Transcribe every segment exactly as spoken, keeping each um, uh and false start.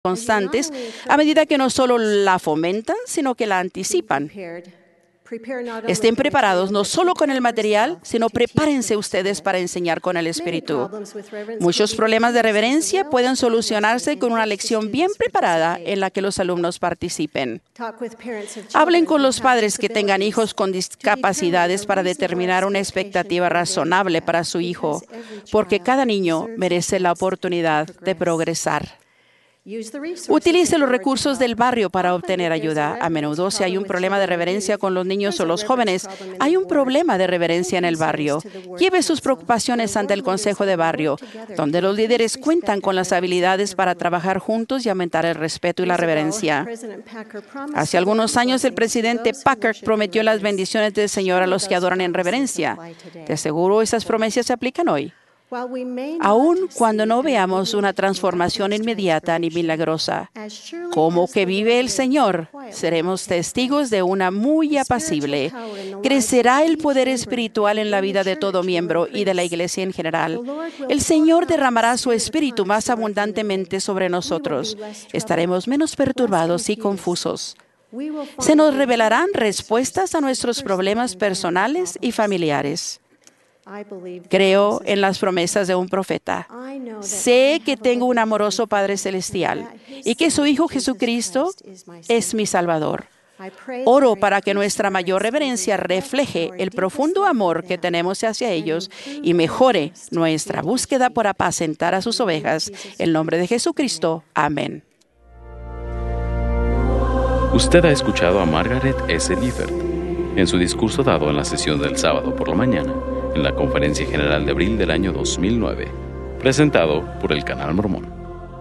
constantes a medida que no solo la fomentan, sino que la anticipan. Estén preparados no solo con el material, sino prepárense ustedes para enseñar con el Espíritu. Muchos problemas de reverencia pueden solucionarse con una lección bien preparada en la que los alumnos participen. Hablen con los padres que tengan hijos con discapacidades para determinar una expectativa razonable para su hijo, porque cada niño merece la oportunidad de progresar. Utilice los recursos del barrio para obtener ayuda. A menudo, si hay un problema de reverencia con los niños o los jóvenes, hay un problema de reverencia en el barrio. Lleve sus preocupaciones ante el Consejo de Barrio, donde los líderes cuentan con las habilidades para trabajar juntos y aumentar el respeto y la reverencia. Hace algunos años, el presidente Packard prometió las bendiciones del Señor a los que adoran en reverencia. De seguro, esas promesas se aplican hoy. Aun cuando no veamos una transformación inmediata ni milagrosa, como que vive el Señor, seremos testigos de una muy apacible. Crecerá el poder espiritual en la vida de todo miembro y de la Iglesia en general. El Señor derramará su Espíritu más abundantemente sobre nosotros. Estaremos menos perturbados y confusos. Se nos revelarán respuestas a nuestros problemas personales y familiares. Creo en las promesas de un profeta. Sé que tengo un amoroso Padre Celestial y que su Hijo Jesucristo es mi Salvador. Oro para que nuestra mayor reverencia refleje el profundo amor que tenemos hacia ellos y mejore nuestra búsqueda por apacentar a sus ovejas. En el nombre de Jesucristo. Amén. Usted ha escuchado a Margaret S. Lifford en su discurso dado en la sesión del sábado por la mañana en la Conferencia General de abril del año dos mil nueve, presentado por el Canal Mormón.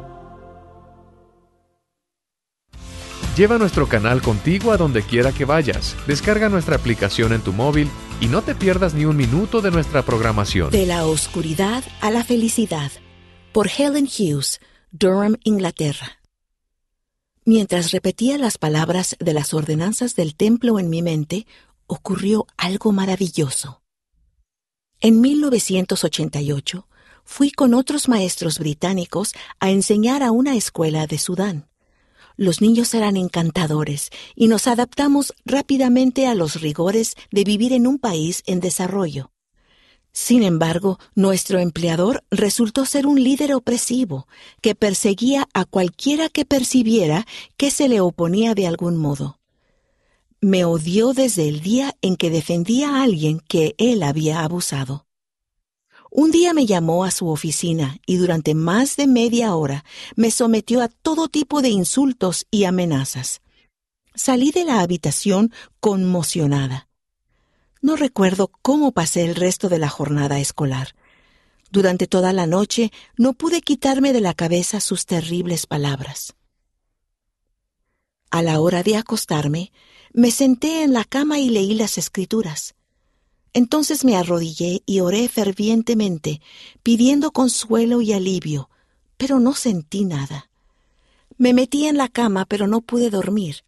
Lleva nuestro canal contigo a donde quiera que vayas. Descarga nuestra aplicación en tu móvil y no te pierdas ni un minuto de nuestra programación. De la oscuridad a la felicidad, por Helen Hughes, Durham, Inglaterra. Mientras repetía las palabras de las ordenanzas del templo en mi mente, ocurrió algo maravilloso. En mil novecientos ochenta y ocho, fui con otros maestros británicos a enseñar a una escuela de Sudán. Los niños eran encantadores y nos adaptamos rápidamente a los rigores de vivir en un país en desarrollo. Sin embargo, nuestro empleador resultó ser un líder opresivo que perseguía a cualquiera que percibiera que se le oponía de algún modo. Me odió desde el día en que defendía a alguien que él había abusado. Un día me llamó a su oficina y durante más de media hora me sometió a todo tipo de insultos y amenazas. Salí de la habitación conmocionada. No recuerdo cómo pasé el resto de la jornada escolar. Durante toda la noche no pude quitarme de la cabeza sus terribles palabras. A la hora de acostarme, me senté en la cama y leí las Escrituras. Entonces me arrodillé y oré fervientemente, pidiendo consuelo y alivio, pero no sentí nada. Me metí en la cama, pero no pude dormir.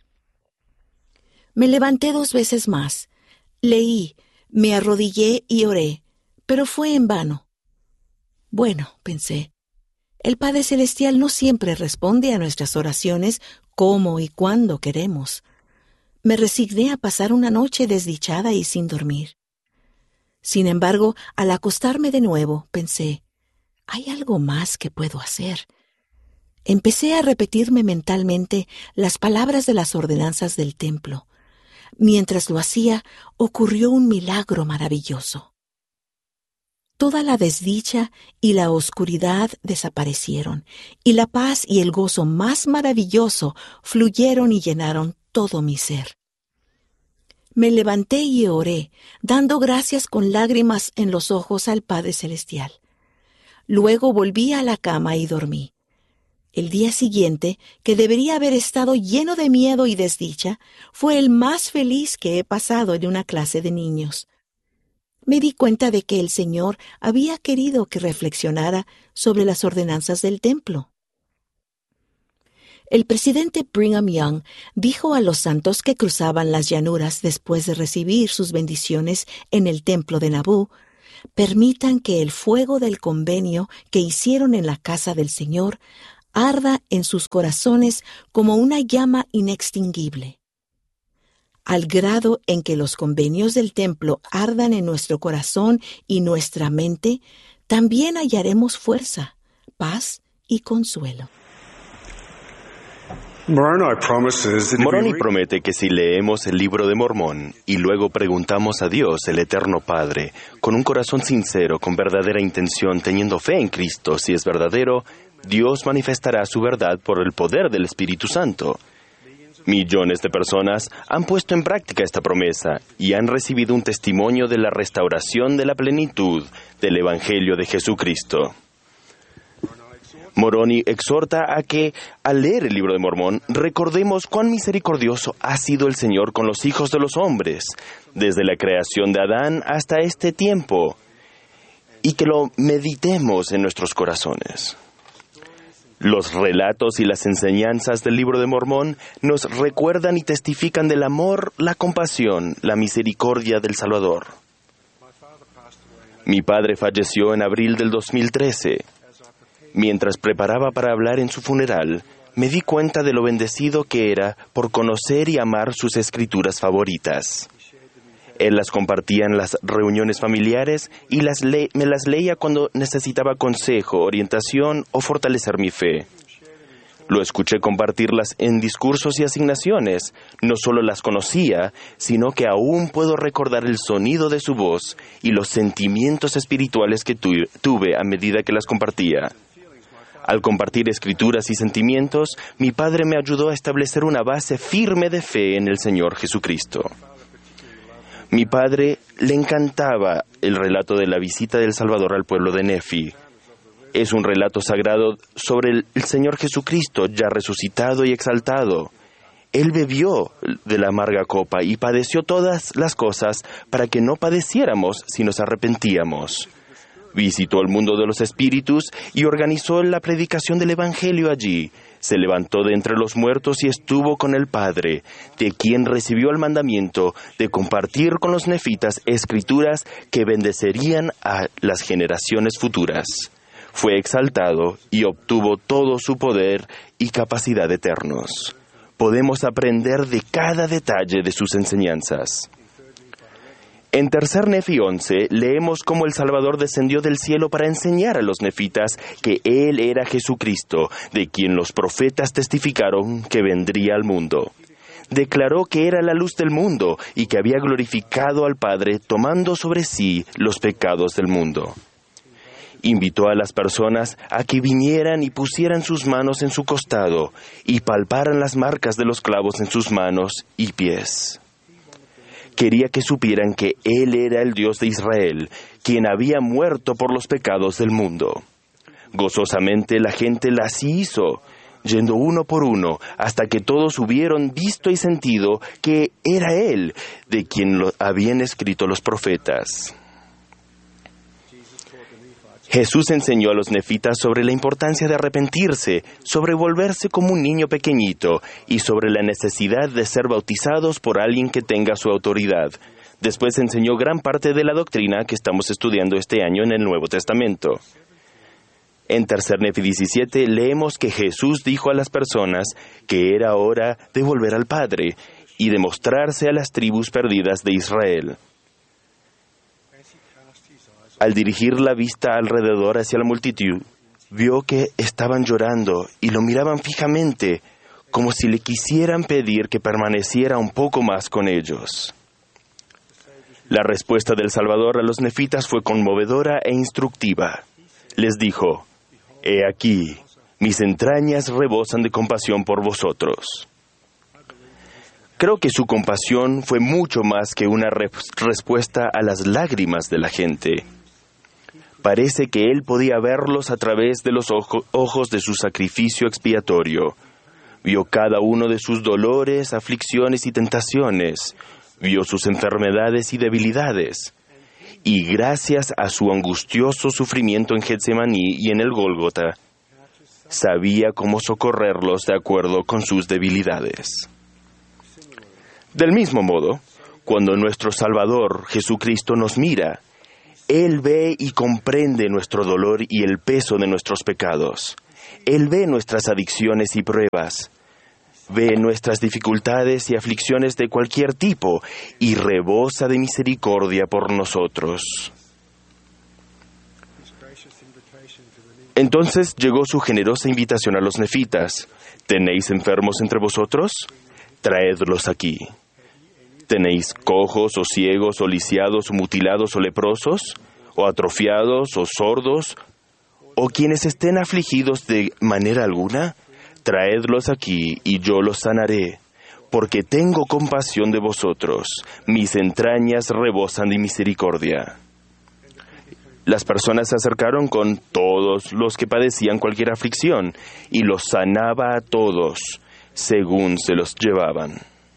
Me levanté dos veces más. Leí, me arrodillé y oré, pero fue en vano. Bueno, pensé, el Padre Celestial no siempre responde a nuestras oraciones como y cuando queremos. Me resigné a pasar una noche desdichada y sin dormir. Sin embargo, al acostarme de nuevo, pensé, ¿hay algo más que puedo hacer? Empecé a repetirme mentalmente las palabras de las ordenanzas del templo. Mientras lo hacía, ocurrió un milagro maravilloso. Toda la desdicha y la oscuridad desaparecieron, y la paz y el gozo más maravilloso fluyeron y llenaron todo mi ser. Me levanté y oré, dando gracias con lágrimas en los ojos al Padre Celestial. Luego volví a la cama y dormí. El día siguiente, que debería haber estado lleno de miedo y desdicha, fue el más feliz que he pasado en una clase de niños. Me di cuenta de que el Señor había querido que reflexionara sobre las ordenanzas del templo. El presidente Brigham Young dijo a los santos que cruzaban las llanuras después de recibir sus bendiciones en el templo de Nabú: permitan que el fuego del convenio que hicieron en la casa del Señor arda en sus corazones como una llama inextinguible. Al grado en que los convenios del templo ardan en nuestro corazón y nuestra mente, también hallaremos fuerza, paz y consuelo. Moroni promete que si leemos el libro de Mormón y luego preguntamos a Dios, el Eterno Padre, con un corazón sincero, con verdadera intención, teniendo fe en Cristo, si es verdadero, Dios manifestará su verdad por el poder del Espíritu Santo. Millones de personas han puesto en práctica esta promesa y han recibido un testimonio de la restauración de la plenitud del Evangelio de Jesucristo. Moroni exhorta a que, al leer el libro de Mormón, recordemos cuán misericordioso ha sido el Señor con los hijos de los hombres, desde la creación de Adán hasta este tiempo, y que lo meditemos en nuestros corazones. Los relatos y las enseñanzas del libro de Mormón nos recuerdan y testifican del amor, la compasión, la misericordia del Salvador. Mi padre falleció en abril del dos mil trece. Mientras preparaba para hablar en su funeral, me di cuenta de lo bendecido que era por conocer y amar sus escrituras favoritas. Él las compartía en las reuniones familiares y las le- me las leía cuando necesitaba consejo, orientación o fortalecer mi fe. Lo escuché compartirlas en discursos y asignaciones. No solo las conocía, sino que aún puedo recordar el sonido de su voz y los sentimientos espirituales que tu- tuve a medida que las compartía. Al compartir escrituras y sentimientos, mi padre me ayudó a establecer una base firme de fe en el Señor Jesucristo. Mi padre le encantaba el relato de la visita del Salvador al pueblo de Nefi. Es un relato sagrado sobre el, el Señor Jesucristo ya resucitado y exaltado. Él bebió de la amarga copa y padeció todas las cosas para que no padeciéramos si nos arrepentíamos. Visitó el mundo de los espíritus y organizó la predicación del Evangelio allí. Se levantó de entre los muertos y estuvo con el Padre, de quien recibió el mandamiento de compartir con los nefitas escrituras que bendecerían a las generaciones futuras. Fue exaltado y obtuvo todo su poder y capacidad eternos. Podemos aprender de cada detalle de sus enseñanzas. En Tercer Nefi once, leemos cómo el Salvador descendió del cielo para enseñar a los nefitas que Él era Jesucristo, de quien los profetas testificaron que vendría al mundo. Declaró que era la luz del mundo y que había glorificado al Padre tomando sobre sí los pecados del mundo. Invitó a las personas a que vinieran y pusieran sus manos en su costado y palparan las marcas de los clavos en sus manos y pies. Quería que supieran que Él era el Dios de Israel, quien había muerto por los pecados del mundo. Gozosamente la gente las hizo, yendo uno por uno, hasta que todos hubieron visto y sentido que era Él, de quien lo habían escrito los profetas. Jesús enseñó a los nefitas sobre la importancia de arrepentirse, sobre volverse como un niño pequeñito y sobre la necesidad de ser bautizados por alguien que tenga su autoridad. Después enseñó gran parte de la doctrina que estamos estudiando este año en el Nuevo Testamento. En Tercer Nefi diecisiete leemos que Jesús dijo a las personas que era hora de volver al Padre y de mostrarse a las tribus perdidas de Israel. Al dirigir la vista alrededor hacia la multitud, vio que estaban llorando y lo miraban fijamente, como si le quisieran pedir que permaneciera un poco más con ellos. La respuesta del Salvador a los nefitas fue conmovedora e instructiva. Les dijo: «He aquí, mis entrañas rebosan de compasión por vosotros». Creo que su compasión fue mucho más que una re- respuesta a las lágrimas de la gente. Parece que Él podía verlos a través de los ojo- ojos de su sacrificio expiatorio. Vio cada uno de sus dolores, aflicciones y tentaciones. Vio sus enfermedades y debilidades. Y gracias a su angustioso sufrimiento en Getsemaní y en el Gólgota, sabía cómo socorrerlos de acuerdo con sus debilidades. Del mismo modo, cuando nuestro Salvador, Jesucristo, nos mira, Él ve y comprende nuestro dolor y el peso de nuestros pecados. Él ve nuestras adicciones y pruebas, ve nuestras dificultades y aflicciones de cualquier tipo y rebosa de misericordia por nosotros. Entonces llegó su generosa invitación a los nefitas. ¿Tenéis enfermos entre vosotros? Traedlos aquí. ¿Tenéis cojos o ciegos o lisiados o mutilados o leprosos? ¿O atrofiados o sordos? ¿O quienes estén afligidos de manera alguna? Traedlos aquí y yo los sanaré, porque tengo compasión de vosotros. Mis entrañas rebosan de misericordia. Las personas se acercaron con todos los que padecían cualquier aflicción y los sanaba a todos según se los llevaban.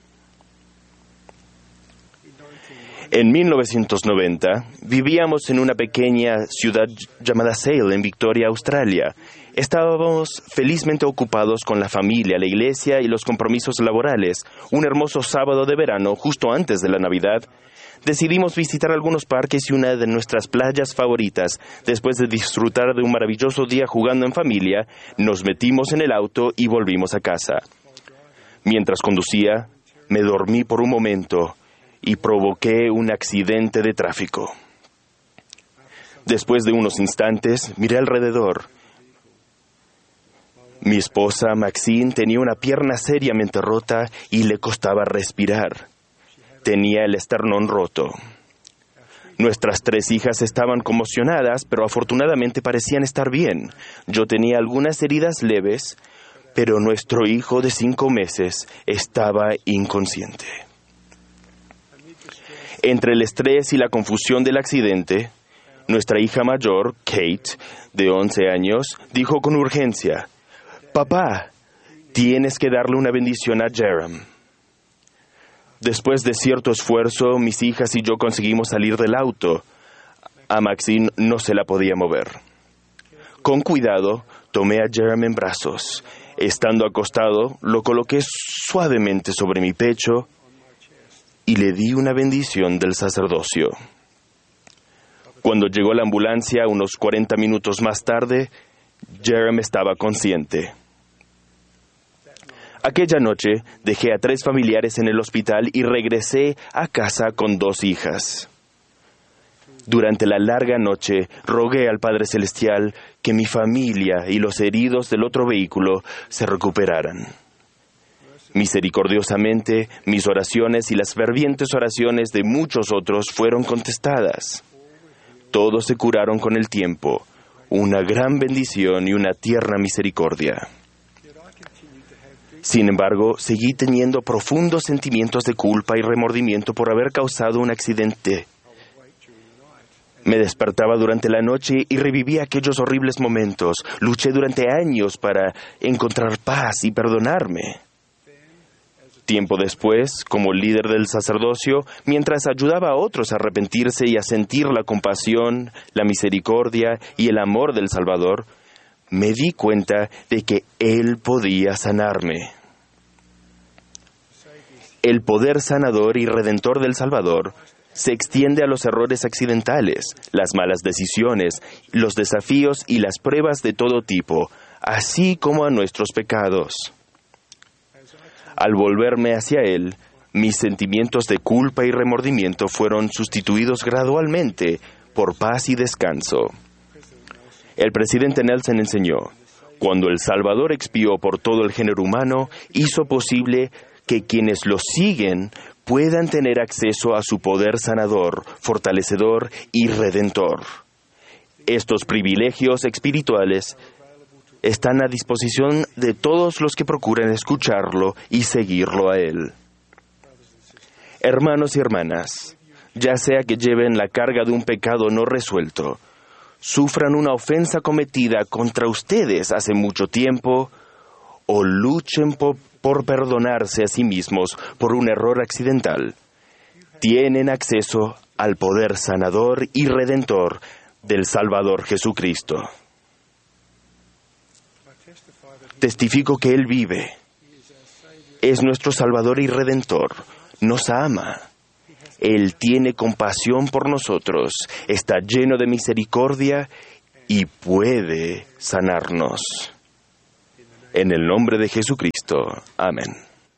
En mil novecientos noventa, vivíamos en una pequeña ciudad llamada Sale, en Victoria, Australia. Estábamos felizmente ocupados con la familia, la iglesia y los compromisos laborales. Un hermoso sábado de verano, justo antes de la Navidad, decidimos visitar algunos parques y una de nuestras playas favoritas. Después de disfrutar de un maravilloso día jugando en familia, nos metimos en el auto y volvimos a casa. Mientras conducía, me dormí por un momento y provoqué un accidente de tráfico. Después de unos instantes, miré alrededor. Mi esposa, Maxine, tenía una pierna seriamente rota y le costaba respirar. Tenía el esternón roto. Nuestras tres hijas estaban conmocionadas, pero afortunadamente parecían estar bien. Yo tenía algunas heridas leves, pero nuestro hijo de cinco meses estaba inconsciente. Entre el estrés y la confusión del accidente, nuestra hija mayor, Kate, de once años, dijo con urgencia: «Papá, tienes que darle una bendición a Jerem». Después de cierto esfuerzo, mis hijas y yo conseguimos salir del auto. A Maxine no se la podía mover. Con cuidado, tomé a Jerem en brazos. Estando acostado, lo coloqué suavemente sobre mi pecho y le di una bendición del sacerdocio. Cuando llegó la ambulancia, unos cuarenta minutos más tarde, Jerem estaba consciente. Aquella noche dejé a tres familiares en el hospital y regresé a casa con dos hijas. Durante la larga noche rogué al Padre Celestial que mi familia y los heridos del otro vehículo se recuperaran. Misericordiosamente, mis oraciones y las fervientes oraciones de muchos otros fueron contestadas. Todos se curaron con el tiempo, una gran bendición y una tierna misericordia. Sin embargo, seguí teniendo profundos sentimientos de culpa y remordimiento por haber causado un accidente. Me despertaba durante la noche y revivía aquellos horribles momentos. Luché durante años para encontrar paz y perdonarme. Tiempo después, como líder del sacerdocio, mientras ayudaba a otros a arrepentirse y a sentir la compasión, la misericordia y el amor del Salvador, me di cuenta de que Él podía sanarme. El poder sanador y redentor del Salvador se extiende a los errores accidentales, las malas decisiones, los desafíos y las pruebas de todo tipo, así como a nuestros pecados. Al volverme hacia Él, mis sentimientos de culpa y remordimiento fueron sustituidos gradualmente por paz y descanso. El presidente Nelson enseñó: cuando el Salvador expió por todo el género humano, hizo posible que quienes lo siguen puedan tener acceso a su poder sanador, fortalecedor y redentor. Estos privilegios espirituales están a disposición de todos los que procuran escucharlo y seguirlo a Él. Hermanos y hermanas, ya sea que lleven la carga de un pecado no resuelto, sufran una ofensa cometida contra ustedes hace mucho tiempo, o luchen por, por perdonarse a sí mismos por un error accidental, tienen acceso al poder sanador y redentor del Salvador Jesucristo. Testifico que Él vive. Es nuestro Salvador y Redentor. Nos ama. Él tiene compasión por nosotros, está lleno de misericordia y puede sanarnos. En el nombre de Jesucristo. Amén.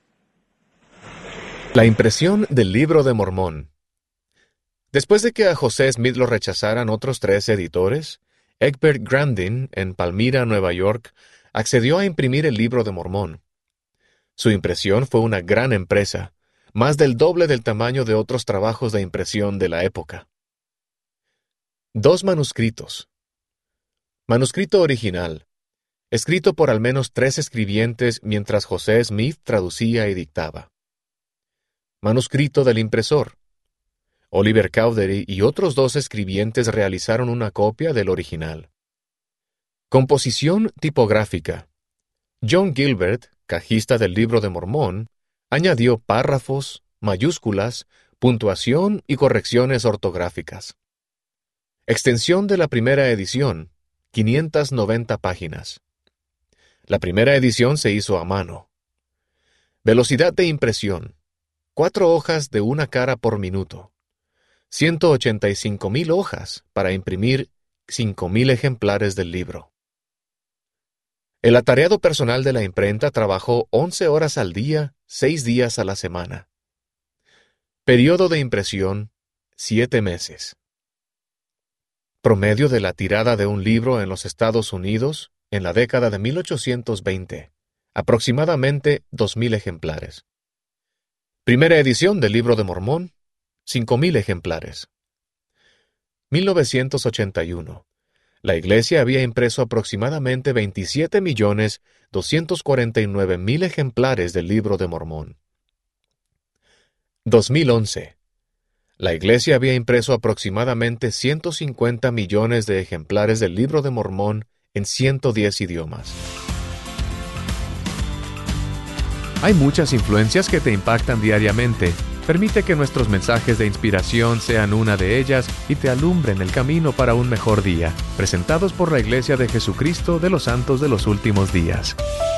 La impresión del Libro de Mormón. Después de que a José Smith lo rechazaran otros tres editores, Egbert Grandin, en Palmyra, Nueva York, accedió a imprimir el Libro de Mormón. Su impresión fue una gran empresa, más del doble del tamaño de otros trabajos de impresión de la época. Dos manuscritos. Manuscrito original, escrito por al menos tres escribientes mientras José Smith traducía y dictaba. Manuscrito del impresor. Oliver Cowdery y otros dos escribientes realizaron una copia del original. Composición tipográfica. John Gilbert, cajista del Libro de Mormón, añadió párrafos, mayúsculas, puntuación y correcciones ortográficas. Extensión de la primera edición, quinientas noventa páginas. La primera edición se hizo a mano. Velocidad de impresión, cuatro hojas de una cara por minuto. ciento ochenta y cinco mil hojas para imprimir cinco mil ejemplares del libro. El atareado personal de la imprenta trabajó once horas al día, seis días a la semana. Periodo de impresión, siete meses. Promedio de la tirada de un libro en los Estados Unidos en la década de mil ochocientos veinte, aproximadamente dos mil ejemplares. Primera edición del Libro de Mormón, cinco mil ejemplares. mil novecientos ochenta y uno. La Iglesia había impreso aproximadamente veintisiete millones doscientos cuarenta y nueve mil ejemplares del Libro de Mormón. dos mil once. La Iglesia había impreso aproximadamente ciento cincuenta millones de ejemplares del Libro de Mormón en ciento diez idiomas. Hay muchas influencias que te impactan diariamente. Permite que nuestros mensajes de inspiración sean una de ellas y te alumbren el camino para un mejor día. Presentados por la Iglesia de Jesucristo de los Santos de los Últimos Días.